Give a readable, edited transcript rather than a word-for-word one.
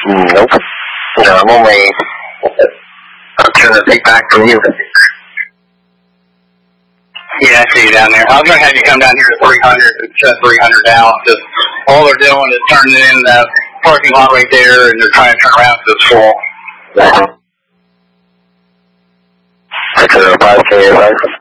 Nope. No, I'm only trying to take back from you. Yeah, I see you down there. I was going to have you come down here to 300 and shut 300 down. Just all they're doing is turning it in the parking lot right there, and they're trying to turn around to it's full. 605 K.